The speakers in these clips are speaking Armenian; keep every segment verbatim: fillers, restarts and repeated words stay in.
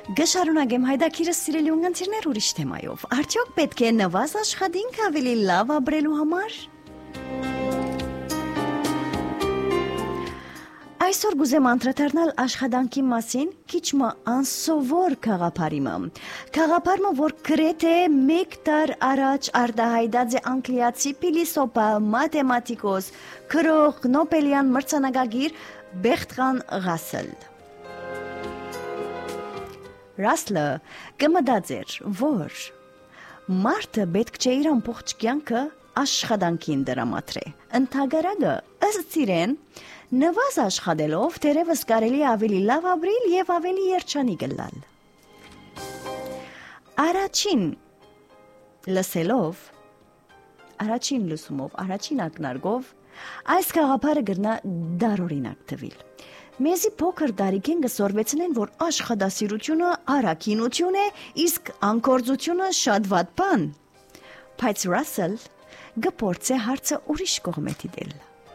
Գշարունակեմ հայդակիրս սիրելի ունգընտիրներ ուրիշ թեմայով։ Արդյոք պետք է նվազ աշխատինք ավելի լավ ապրելու համար։ Այսօր գուզեմ անդրադառնալ աշխատանքի մասին քիչ մը անսովոր գաղափարիմը։ Գաղափարը, որ գրեթե մեկ տար առաջ արտահայտած է անգլիացի փիլիսոփա, մաթեմատիկոս, քրող, նոբելյան մրցանակակիր Բերտրան Ռասել։ Ռասլը կմտածեր, որ մարդը պետք չէ իր ամբողջ կյանքը աշխատանքին դրամատրե։ Ընդհակառակը, ըստ իրեն, նվազ աշխատելով դերևս կարելի ավելի լավ ապրել եւ ավելի երջանիկ լինել։ Առաջին լսելով, առաջին լսումով, առաջին ակնարկով այս գաղափարը գրնա դարօրինակ թվիլ։ Մեզի փոքր տարիքին կսորվեցնեն, որ աշխատասիրությունը առաքինություն է, իսկ անկործությունը շատ վատ բան։ Բայց Ռասել գփորձե հարցը ուրիշ կողմէ դիտել։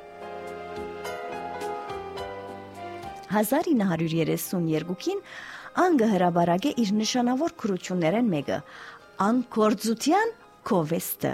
հազար ինը հարյուր երեսունյոթին անգը հրաբարակ է իր նշանավոր քրություններեն մեկը՝ անկործության կովեստը։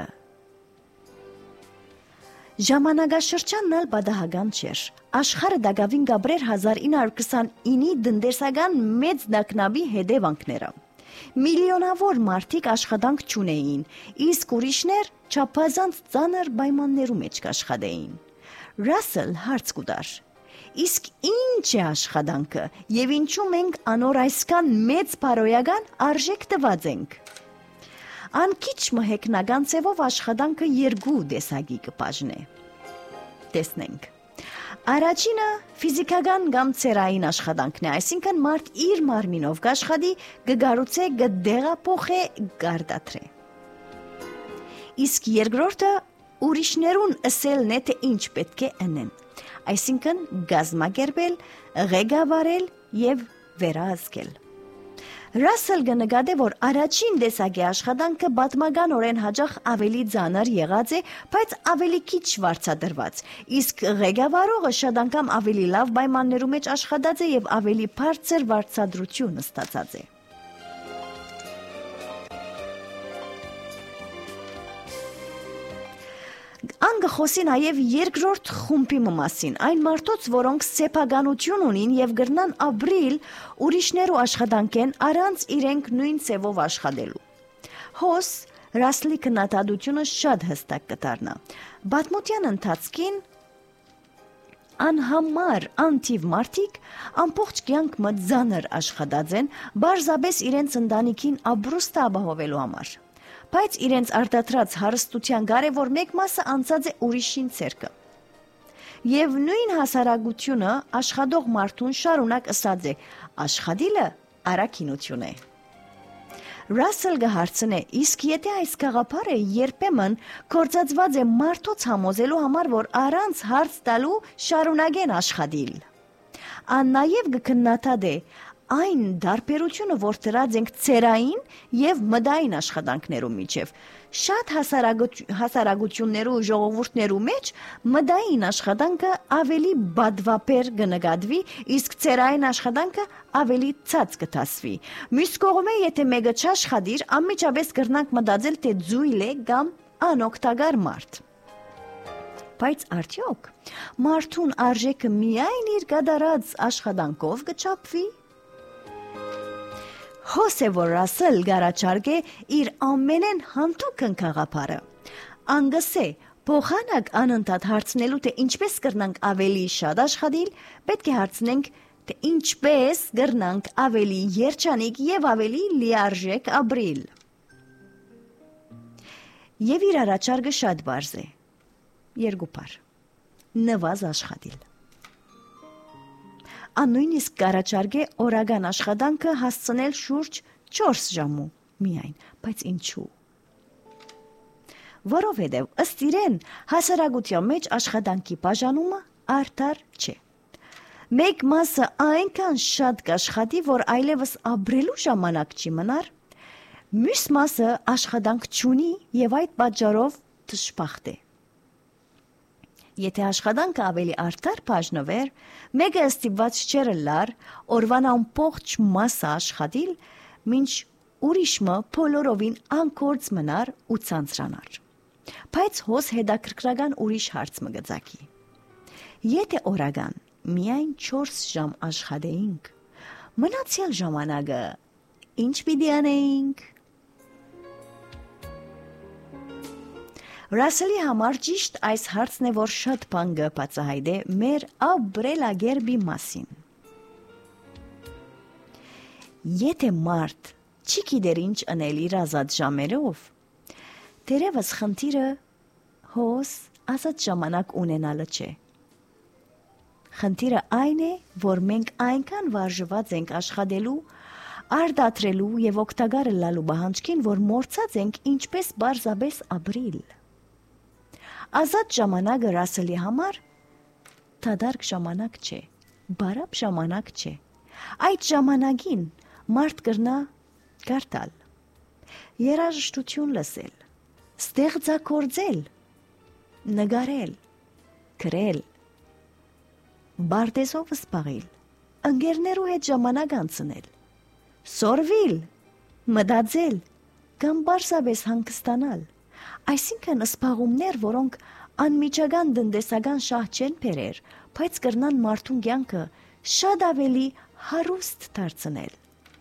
Ժամանակաշրջանն էլ բադահական չէր։ Աշխարհը դակավին գաբրեր հազար ինը հարյուր քսանինի դնդեսական մեծ դակնաբի հետևանքները։ Միլիոնավոր մարդիկ աշխատանք չունեին, իսկ ուրիշներ չափազանց ծանր պայմաններում մեջ կաշխատեին։ Ռասել հարց կուտար. Իսկ ինչ է աշխատանքը եւ ինչու մենք անոր այսքան մեծ բարոյական արժեք տված ենք։ Անկիչ մհեկնական ծևով աշխատանքը երկու տեսակի կբաժնե։ Տեսնենք։ Առաջինը ֆիզիկական կամ ցերային աշխատանքն է, այսինքն մարդ իր մարմինով կաշխատի, կգառուցե, կդեղափոխե, կարտադրե։ Իսկ երկրորդը ուրիշներուն ըսելն է, թե ինչ պետք է անեն, այսինքն գազմագերբել, ղեկավարել եւ վերահսկել։ Ռասել կնկատի, որ առաջին տեսակի աշխատանքը պատմականորեն հաճախ ավելի ծանր եղած է, բայց ավելի քիչ վարձատրված, իսկ ղեկավարողը շատ անգամ ավելի լավ պայմաններում մեջ աշխատած է եւ ավելի բարձր վարձատրություն ստացած է։ Անգը խոսի նաև երկրորդ խումբի մասին, այն մարդոց, որոնք սեփականություն ունին եւ գրնան ապրիլ ուրիշներու աշխատանքեն առանց իրենք նույն ծևով աշխատելու։ Հոս Ռասլի քննադատությունը շատ հստակ կդառնա։ Պատմության ընթացքին անհամար անթիվ մարդիկ ամբողջ կյանք մը ծանր աշխատած են, բարձրապես իրենց ընտանիքին ապրուստը ապահովելու համար։ Բայց իրենց արտադրած հարստության կարևոր մեկ մասը անցած է ուրիշին ցերկը։ Եվ նույն հասարակությունը աշխատող մարդուն շարունակ ասած է. աշխատիլը առաքինություն է։ Ռասել կհարցնե, իսկ եթե այս գաղափարը երբեմն կործածված է մարդոց համոզելու համար, որ առանց հարց տալու շարունակեն աշխատիլ։ Ան նաև կքննադատե այն դարբերությունը, որ դրած ենք ցերային եւ մդային աշխատանքներու միջև։ Շատ հասարակություններու ժողովուրդներու մեջ մդային աշխատանքը ավելի բադվապեր կնկատվի, իսկ ցերային աշխատանքը ավելի ցած կտասվի։ Մյուս կողմը, եթե մեկը չաշխատիր, անմիջապես կրնանք մտածել, թե ձույլ է կամ անօգտակար մարդ։ Բայց արդյոք մարդուն արժեքը միայն իր կատարած աշխատանքով կչափվի։ Հոս է, որ Ռասել գարաչարգե իր ամենեն հանդուկն գաղափարը։ Անգսե, փոխանակ անընդհատ հարցնելու, թե ինչպես կրնանք ավելի շատ աշխատիլ, պետք է հարցնենք, թե ինչպես կրնանք ավելի երջանիկ եւ ավելի լիարժեք ապրիլ։ Եվ իր առաջարկը շատ բարձ է։ Երկու բառ. նվազ աշխատիլ։ Ան նույնիսկ կառաջարկե օրական աշխատանքը հասցնել շուրջ չորս ժամու միայն, բայց ինչու։ Որովհետև ըստ իրեն հասարակության մեջ աշխատանքի բաժանումը արդար չէ։ Մեկ մասը այնքան շատ կաշխատի, որ այլևս ապրելու ժամանակ չի մնար, մյուս մասը աշխատանք չունի եւ այդ պատճառով դժբախտ է։ Եթե աշխատանքը ավելի արդար բաժնվեր, մեկը ստիպված չէր լար օրվան ամբողջ մասը աշխատիլ, մինչ ուրիշը բոլորովին անկորձ մնար ու ցանցրանար։ Բայց հոս հետաքրքրական ուրիշ հարց մը գծակի։ Եթե օրական միայն չորս ժամ աշխատեինք, մնացյալ ժամանակը ինչ պիտի անեինք։ Ռասելի համար ճիշտ այս հարցն է, որ շատ բան կբացահայտե մեր ապրելակերպի մասին։ Եթե մարդ չի գիտեր ինչ անել իր ազատ ժամերով, դերևս խնդիրը հոս ազատ ժամանակ ունենալը չէ։ Խնդիրը այն է, որ մենք այնքան վարժված ենք աշխատելու, արդատրելու եւ օգտակար լալու բանջքին, որ մոռացած ենք ինչպես բարձաբես ապրիլ։ Ազատ ժամանակը Ռասելի համար դադարք ժամանակ չէ, բարապ ժամանակ չէ։ Այդ ժամանակին մարդ կրնա կարդալ, երաժշտություն լսել, ստեղծագործել, նկարել, գրել, բարտեզով սպաղել, ընկերներու հետ ժամանակ անցնել, սորվիլ, մտածել կամ պարզապես հանգստանալ։ Այսինքն սպաղումներ, որոնք անմիջական տնտեսական շահ չեն բերեր, բայց կրնան մարդուն կյանքը շատ ավելի հարուստ դարձնել։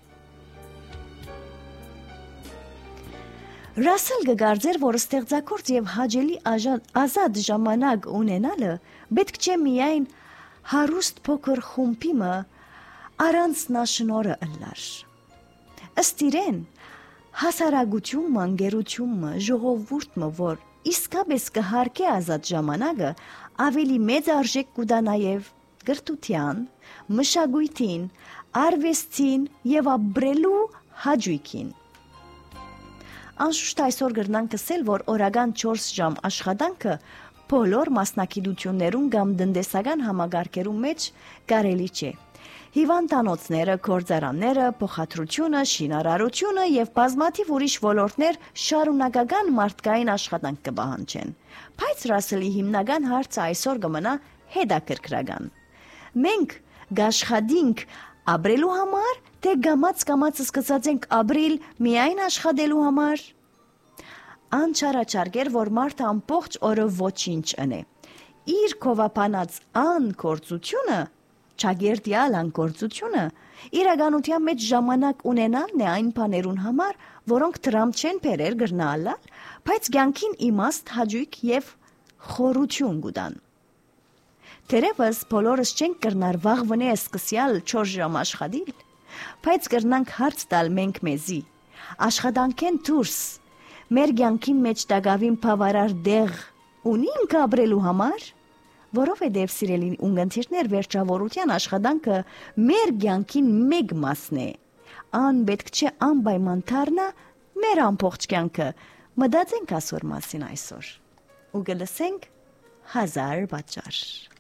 Ռասել կգարձեր, որ ստեղծագործ եւ հաճելի ազատ ժամանակ ունենալը պետք չէ միայն հարուստ փոքր խումբիմը առանց նաշնորը ըլլար։ Ըստ իրեն, հասարակությունը, ընկերությունը, ժողովուրդը, որ իսկապես կհարկե ազատ ժամանակը, ավելի մեծ արժեք կուտա նաև գրթության, մշակույթին, արվեստին եւ ապրելու հաճույքին։ Անշուշտ այսօր կրնանք ասել, որ օրական չորս ժամ աշխատանքը բոլոր մասնագիտություններում կամ տնտեսական համագարկերում մեջ կարելի չէ։ Հիվանդանոցները, գործարանները, փոխադրությունը, շինարարությունը եւ բազմաթիվ ուրիշ ոլորտներ շարունակական մարդկային աշխատանք կպահանջեն։ Բայց Ռասելի հիմնական հարցը այսօր կմնա հետաքրքրական։ Մենք գաշխատինք ապրելու համար, թե գամած-գամած սկսած ենք ապրիլ միայն աշխատելու համար։ Անչարաչարգեր, որ մարդը ամբողջ օրը ոչինչ անե։ Իր կովապանած անկործությունը Չագերտյալ անկործությունը իրականության մեջ ժամանակ ունենալն է այն բաներուն համար, որոնք դրամ չեն բերեր գրնալալ, բայց կյանքին իմաստ, հաճույք եւ խորություն կուտան։ Թերևս բոլորս չենք կրնար վաղվնե սկսյալ չորս ժամ աշխատիլ, բայց կրնանք հարց տալ մենք մեզի, աշխատանքեն դուրս, մեր կյանքին մեջ տակավին բավարար դեղ ունինք ապրելու համար, որովհետև սիրելի ունգընթիրներ վերջավորության աշխատանքը մեր կյանքին մեկ մասն է, ան պետք չէ անպայման դառնա մեր ամբողջ կյանքը, մտածենք այսօր մասին այսօր, ու կլսենք հազար պատճառ։